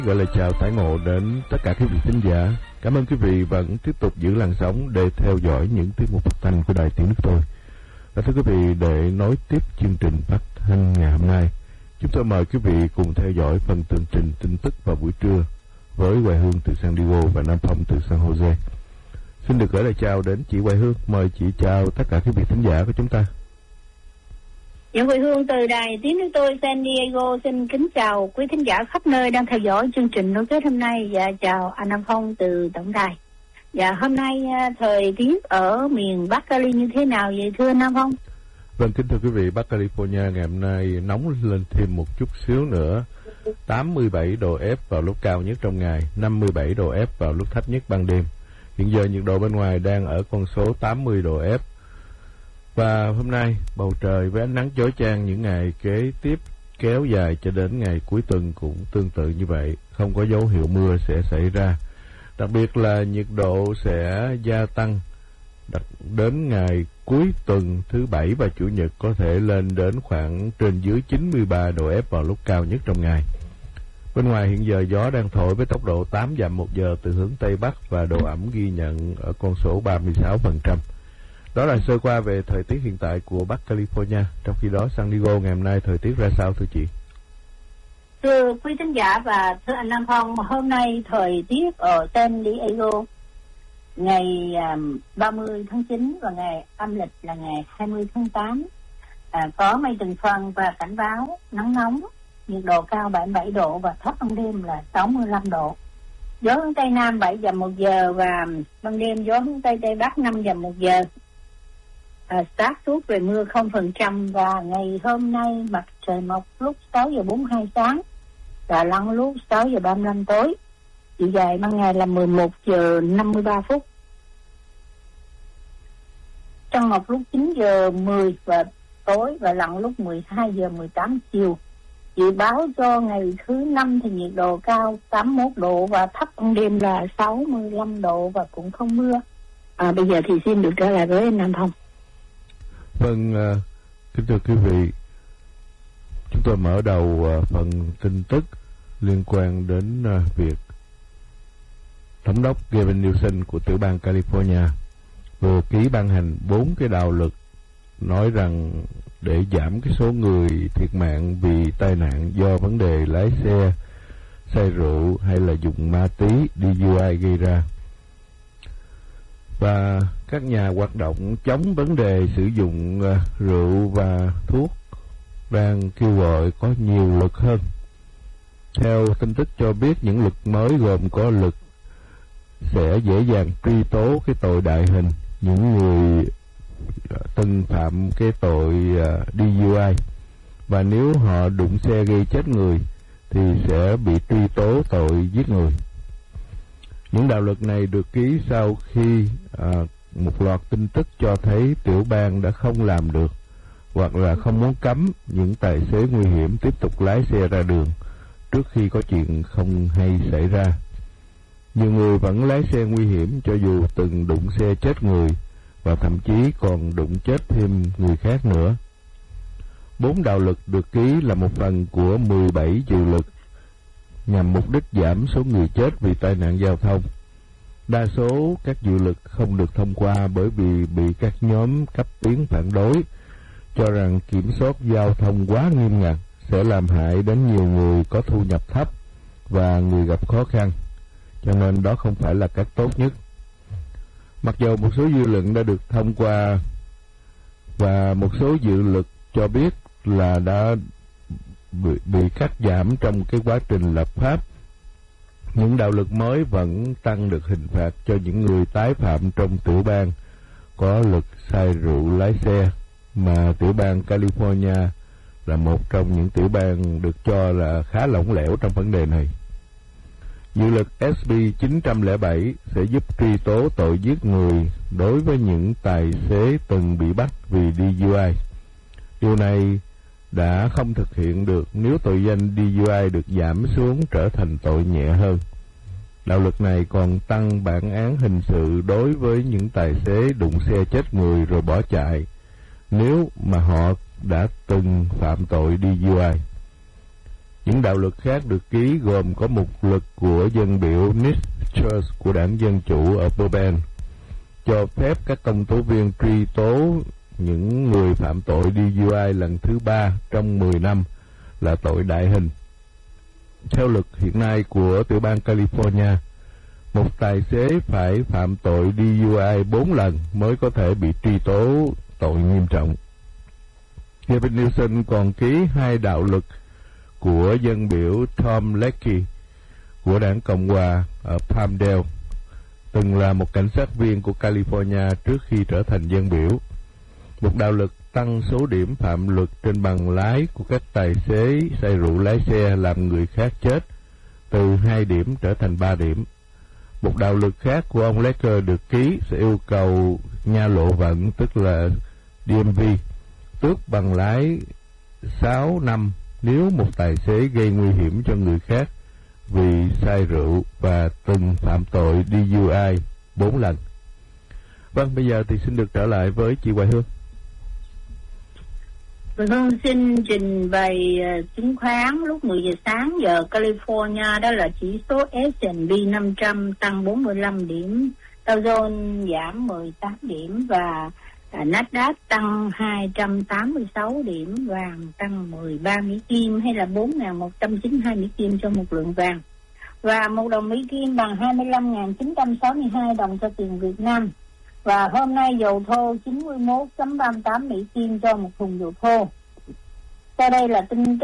Gọi là chào tái ngộ đến tất cả quý vị thính giả. Cảm ơn quý vị vẫn tiếp tục giữ làn sóng để theo dõi những tiết mục phát thanh của Đài Tiếng Nước Tôi. Và thưa quý vị, để nối tiếp chương trình phát thanh ngày hôm nay, chúng tôi mời quý vị cùng theo dõi phần tường trình tin tức vào buổi trưa với Hoài Hương từ San Diego và Nam Phong từ San Jose. Xin được gửi lời chào đến chị Hoài Hương. Mời chị chào tất cả quý vị thính giả của chúng ta. Dạ, Huệ Hương từ Đài Tiếng Nước Tôi San Diego xin kính chào quý thính giả khắp nơi đang theo dõi chương trình nối kết hôm nay. Và chào anh Nam Phong từ tổng đài. Dạ, hôm nay thời tiết ở miền Bắc Cali như thế nào vậy thưa Nam Phong? Vâng, kính thưa quý vị, Bắc California ngày hôm nay nóng lên thêm một chút xíu nữa. 87 độ F vào lúc cao nhất trong ngày, 57 độ F vào lúc thấp nhất ban đêm. Hiện giờ nhiệt độ bên ngoài đang ở con số 80 độ F. Và hôm nay bầu trời với ánh nắng chói chang những ngày kế tiếp kéo dài cho đến ngày cuối tuần cũng tương tự như vậy, không có dấu hiệu mưa sẽ xảy ra. Đặc biệt là nhiệt độ sẽ gia tăng đến ngày cuối tuần thứ Bảy và Chủ nhật có thể lên đến khoảng trên dưới 93 độ F vào lúc cao nhất trong ngày. Bên ngoài hiện giờ gió đang thổi với tốc độ 8 dặm một giờ từ hướng Tây Bắc và độ ẩm ghi nhận ở con số 36%. Đó là sơ qua về thời tiết hiện tại của Bắc California. Trong khi đó San Diego ngày hôm nay thời tiết ra sao thưa chị? Thưa quý thính giả và thưa anh Nam Phong, hôm nay thời tiết ở San Diego ngày 30 tháng 9 và ngày âm lịch là ngày 20 tháng 8 có mây từng phần và cảnh báo nắng nóng, nhiệt độ cao 77 độ và thấp ban đêm là 65 độ. Gió hướng Tây Nam 7 dặm một giờ và ban đêm gió hướng Tây Tây Bắc 5 dặm một giờ. Xác suất về mưa 0% và ngày hôm nay mặt trời mọc lúc 6 giờ 42 sáng và lặn lúc 6 giờ 35 tối. Chiều dài ban ngày là 11 giờ 53 phút. Trăng mọc lúc 9 giờ 10 và tối và lặn lúc 12 giờ 18 chiều. Dự báo cho ngày thứ Năm thì nhiệt độ cao 81 độ và thấp ban đêm là 65 độ và cũng không mưa. Bây giờ thì xin được trở lại với anh Nam Phong. Vâng, kính thưa quý vị, chúng tôi mở đầu phần tin tức liên quan đến việc Thống đốc Gavin Newsom của tiểu bang California vừa ký ban hành 4 cái đạo luật nói rằng để giảm cái số người thiệt mạng vì tai nạn do vấn đề lái xe, say rượu hay là dùng ma túy DUI gây ra. Và các nhà hoạt động chống vấn đề sử dụng rượu và thuốc đang kêu gọi có nhiều luật hơn. Theo tin tức cho biết, những luật mới gồm có luật sẽ dễ dàng truy tố cái tội đại hình những người từng phạm cái tội DUI, và nếu họ đụng xe gây chết người thì sẽ bị truy tố tội giết người. Những đạo luật này được ký sau khi một loạt tin tức cho thấy tiểu bang đã không làm được hoặc là không muốn cấm những tài xế nguy hiểm tiếp tục lái xe ra đường trước khi có chuyện không hay xảy ra. Nhiều người vẫn lái xe nguy hiểm cho dù từng đụng xe chết người và thậm chí còn đụng chết thêm người khác nữa. 4 đạo luật được ký là một phần của 17 dự luật nhằm mục đích giảm số người chết vì tai nạn giao thông. Đa số các dự luật không được thông qua bởi vì bị các nhóm cấp tiến phản đối, cho rằng kiểm soát giao thông quá nghiêm ngặt sẽ làm hại đến nhiều người có thu nhập thấp và người gặp khó khăn, cho nên đó không phải là cách tốt nhất. Mặc dù một số dự luật đã được thông qua và một số dự luật cho biết là đã bị cắt giảm trong cái quá trình lập pháp, những đạo luật mới vẫn tăng được hình phạt cho những người tái phạm trong tiểu bang có luật say rượu lái xe, mà tiểu bang California là một trong những tiểu bang được cho là khá lỏng lẻo trong vấn đề này. Dự luật SB 907 sẽ giúp truy tố tội giết người đối với những tài xế từng bị bắt vì DUI. Điều này đã không thực hiện được nếu tội danh DUI được giảm xuống trở thành tội nhẹ hơn. Đạo luật này còn tăng bản án hình sự đối với những tài xế đụng xe chết người rồi bỏ chạy nếu mà họ đã từng phạm tội DUI. Những đạo luật khác được ký gồm có mục luật của dân biểu Nick Church của đảng Dân Chủ ở Burbank, cho phép các công tố viên truy tố những người phạm tội DUI lần thứ 3 trong 10 năm là tội đại hình. Theo luật hiện nay của tiểu bang California, một tài xế phải phạm tội DUI 4 lần mới có thể bị truy tố tội nghiêm trọng. Gavin Newsom còn ký 2 đạo luật của dân biểu Tom Leckey của đảng Cộng hòa ở Palmdale, từng là một cảnh sát viên của California trước khi trở thành dân biểu. Một đạo luật tăng số điểm phạm luật trên bằng lái của các tài xế say rượu lái xe làm người khác chết từ 2 điểm trở thành 3 điểm. Một đạo luật khác của ông Lecker được ký sẽ yêu cầu nhà lộ vận, tức là DMV, tước bằng lái 6 năm nếu một tài xế gây nguy hiểm cho người khác vì say rượu và từng phạm tội DUI 4 lần. Vâng, bây giờ thì xin được trở lại với chị Hoài Hương. Hương xin trình bày chứng khoán lúc 10 giờ sáng giờ California, đó là chỉ số S&P 500 tăng 45 điểm, Dow Jones giảm 18 điểm và Nasdaq tăng 286 điểm, vàng tăng 13 Mỹ Kim hay là 4.192 Mỹ Kim cho một lượng vàng. Và một đồng Mỹ Kim bằng 25.962 đồng cho tiền Việt Nam. Và hôm nay dầu thô 91.38 Mỹ Kim cho một thùng dầu thô. Sau đây là tin tức